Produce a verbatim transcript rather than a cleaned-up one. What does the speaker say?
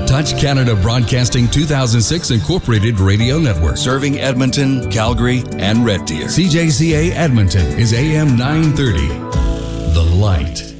Touch Canada Broadcasting two thousand six Incorporated Radio Network. Serving Edmonton, Calgary, and Red Deer. C J C A Edmonton is A M nine thirty. The Light.